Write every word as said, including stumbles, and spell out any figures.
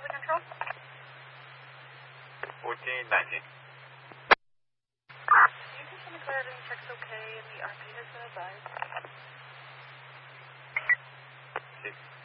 Wesley Control? fourteen nineteen. You can send a clear everything checks okay and the R P has been advised. Six.